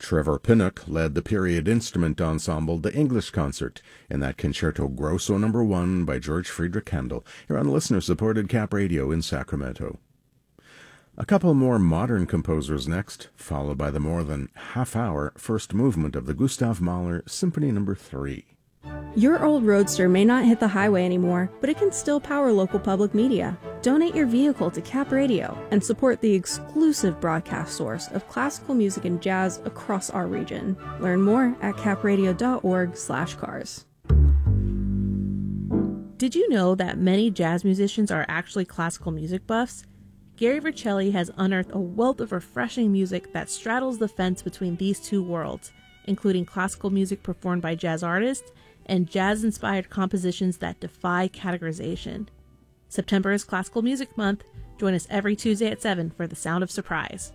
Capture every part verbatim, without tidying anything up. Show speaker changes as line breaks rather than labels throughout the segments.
Trevor Pinnock led the period instrument ensemble The English Concert in that Concerto Grosso number one by George Friedrich Handel here on listener-supported Cap Radio in Sacramento. A couple more modern composers next, followed by the more than half-hour first movement of the Gustav Mahler Symphony number three.
Your old Roadster may not hit the highway anymore, but it can still power local public media. Donate your vehicle to Cap Radio and support the exclusive broadcast source of classical music and jazz across our region. Learn more at capradio.org slash cars.
Did you know that many jazz musicians are actually classical music buffs? Gary Vercelli has unearthed a wealth of refreshing music that straddles the fence between these two worlds, including classical music performed by jazz artists and jazz-inspired compositions that defy categorization. September is Classical Music Month. Join us every Tuesday at seven for The Sound of Surprise.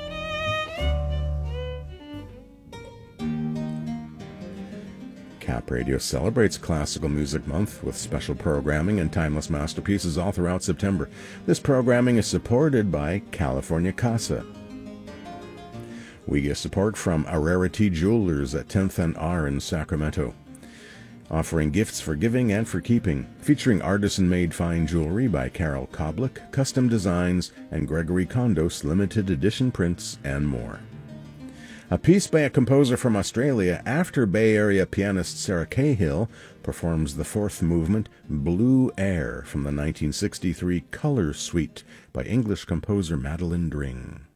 Cap Radio celebrates Classical Music Month with special programming and timeless masterpieces all throughout September. This programming is supported by California Casa. We get support from Ararity Jewelers at tenth and R in Sacramento, offering gifts for giving and for keeping, featuring artisan-made fine jewelry by Carol Koblik, custom designs, and Gregory Kondos limited edition prints, and more. A piece by a composer from Australia after Bay Area pianist Sarah Cahill performs the fourth movement, Blue Air, from the nineteen sixty-three Color Suite by English composer Madeline Dring.